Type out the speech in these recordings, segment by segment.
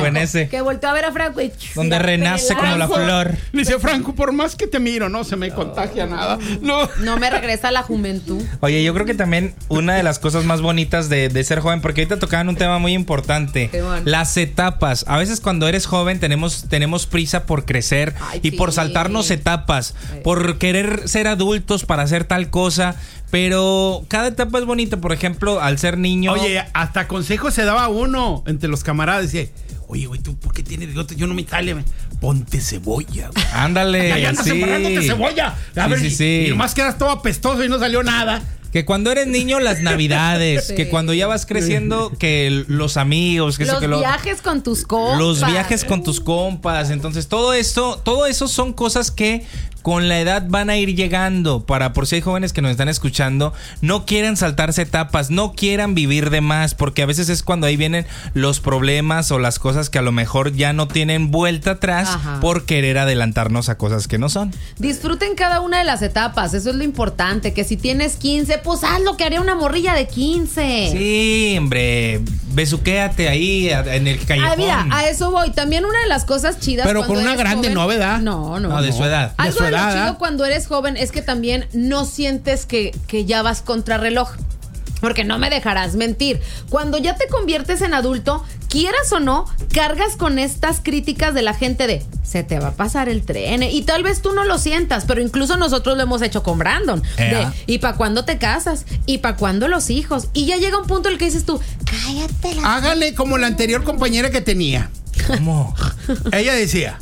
rejuvenece. Que volteó a ver a Franco y... Donde renace como la flor. Dice Franco, por más que te miro, no se me contagia nada. No me regresa la juventud. Oye, yo creo que también una de las cosas más bonitas de ser joven, porque ahorita tocaban un tema muy importante, las etapas. A veces cuando eres joven tenemos prisa por crecer y por saltarnos etapas, por querer ser adultos para hacer tal cosa, pero cada etapa es bonita. Por ejemplo, al ser niño... Oye, hasta consejos se daba uno entre los camaradas. Dice, oye, güey, ¿tú por qué tienes bigote? Yo no me sale. Ponte cebolla, güey. Ándale, ya andas embarrándote cebolla. A ver, sí. Y nomás quedas todo apestoso y no salió nada. Que cuando eres niño, las navidades, que cuando ya vas creciendo, que los amigos, que los viajes con tus compas. Los viajes con tus compas. Entonces, todo eso son cosas que con la edad van a ir llegando. Por si hay jóvenes que nos están escuchando, no quieran saltarse etapas, no quieran vivir de más, porque a veces es cuando ahí vienen los problemas o las cosas que a lo mejor ya no tienen vuelta atrás por querer adelantarnos a cosas que no son. Disfruten cada una de las etapas, eso es lo importante, que si tienes 15, pues haz lo que haría una morrilla de 15. Sí, hombre, besuquéate ahí en el callejón. Ah, mira, a eso voy. También una de las cosas chidas. Pero con una grande joven, novedad. No, de su edad. Algo de lo chido cuando eres joven es que también no sientes que ya vas contra reloj. Porque no me dejarás mentir. Cuando ya te conviertes en adulto, quieras o no, cargas con estas críticas de la gente de se te va a pasar el tren. Y tal vez tú no lo sientas, pero incluso nosotros lo hemos hecho con Brandon. ¿Y para cuándo te casas? ¿Y para cuándo los hijos? Y ya llega un punto en el que dices tú, cállate. Hágale como la anterior compañera que tenía. ¿Cómo? Ella decía,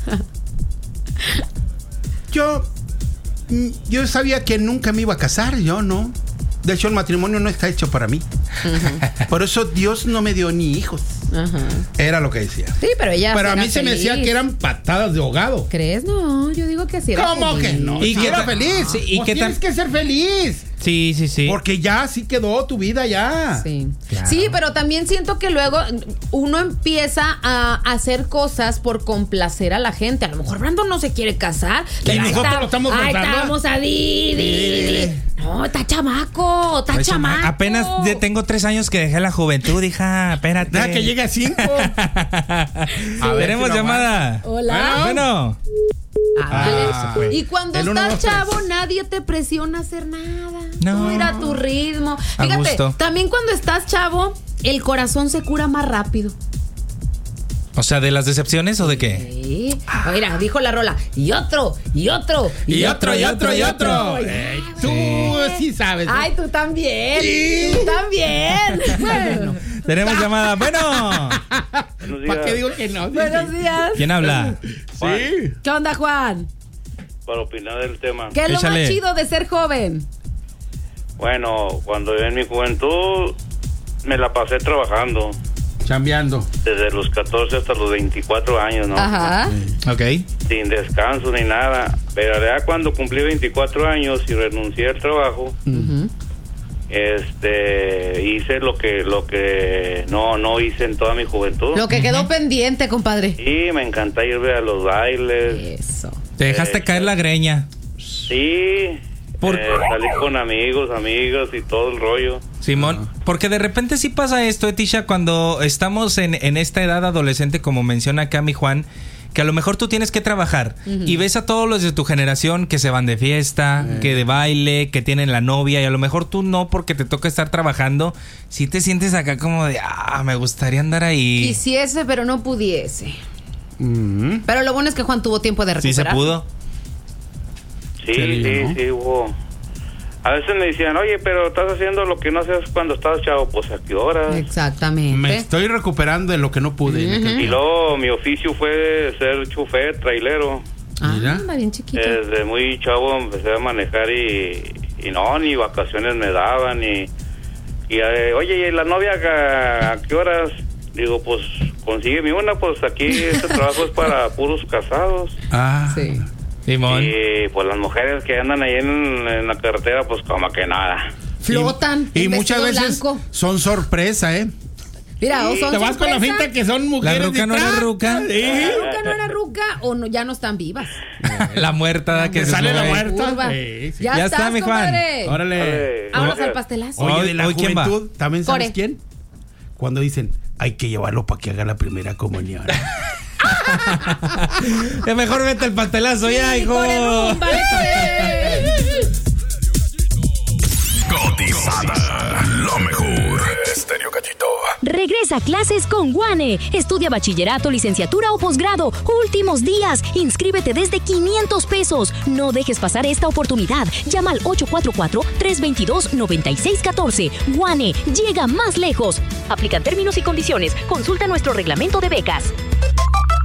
yo sabía que nunca me iba a casar, yo no. De hecho, el matrimonio no está hecho para mí. Por eso Dios no me dio ni hijos. Era lo que decía. Sí, pero ella. Pero a mí se me decía que eran patadas de ahogado. ¿Crees? No, yo digo que así era. ¿Cómo feliz. que no? ¿Y que era feliz? Sí, ¿y pues tienes que ser feliz. Sí. Porque ya sí quedó tu vida ya. Sí. Claro. Sí, pero también siento que luego uno empieza a hacer cosas por complacer a la gente. A lo mejor Brandon no se quiere casar. Y nosotros lo estamos forzando. forzando. Estamos a Didi. No, está chamaco. Apenas tengo 3 años que dejé la juventud, hija. Espérate. Deja que llegue a 5. Tenemos llamada. Hola. Bueno. Vale. Y cuando estás chavo, nadie te presiona a hacer nada. No. Tú ir a tu ritmo. A Fíjate, gusto. también cuando estás chavo, el corazón se cura más rápido. O sea, ¿de las decepciones o de qué? Sí. Mira, dijo la rola. Y otro. Tú sí sabes. Ay, tú también. Sí. Tú también. Bueno. Tenemos llamada. Bueno. ¿Para qué digo que no? Buenos días. ¿Quién habla? Sí. ¿Qué onda, Juan? Para opinar del tema. ¿Qué es lo Échale. más chido de ser joven? Bueno, cuando en mi juventud me la pasé trabajando. Chambeando. Desde los 14 hasta los 24 años, ¿no? Ajá. Ok. Sin descanso ni nada. Pero ya cuando cumplí 24 años y renuncié al trabajo, hice lo que no hice en toda mi juventud. Lo que quedó pendiente, compadre. Y me encanta ir a los bailes. Eso. Te dejaste caer la greña. Sí. Salir con amigas y todo el rollo. Simón, porque de repente sí pasa esto, Tisha, cuando estamos en esta edad adolescente, como menciona acá mi Juan, que a lo mejor tú tienes que trabajar y ves a todos los de tu generación que se van de fiesta, que de baile, que tienen la novia, y a lo mejor tú no, porque te toca estar trabajando. Si te sientes acá como de, me gustaría andar ahí. Quisiese, pero no pudiese. Pero lo bueno es que Juan tuvo tiempo de recuperar. ¿Sí se pudo? Sí, hubo. A veces me decían, oye, pero estás haciendo lo que no hacías cuando estabas chavo. Pues, ¿a qué hora? Exactamente. Me estoy recuperando de lo que no pude. Y luego mi oficio fue ser chofer, trailero. Mira. Anda bien chiquito. Desde muy chavo empecé a manejar y no, ni vacaciones me daban. Oye, ¿y la novia a qué horas? Digo, pues, consígueme una, pues aquí este trabajo es para puros casados. Sí. Simón. Y pues las mujeres que andan ahí en la carretera, pues como que nada. Flotan. Y muchas veces blanco. son sorpresa, Mira, o son te vas con la sorpresa, finta que son mujeres. La ruca no era ruca. Sí. La ruca no era ruca o no, ya no están vivas. La muerta que se sale la mueve. muerta. Sí. Sí. Ya está, mi Juan. Compadre. Órale. Vámonos al pastelazo. Oye, de la Hoy, ¿quién va? juventud, ¿también sabes Core. quién? Cuando dicen, hay que llevarlo para que haga la primera comunión. Que mejor vete el pastelazo ya, hijo. Cotizada, lo mejor. Estéreo Gallito. Regresa a clases con Guane. Estudia bachillerato, licenciatura o posgrado. Últimos días. Inscríbete desde 500 pesos. No dejes pasar esta oportunidad. Llama al 844-322-9614. Guane, llega más lejos. Aplican términos y condiciones. Consulta nuestro reglamento de becas.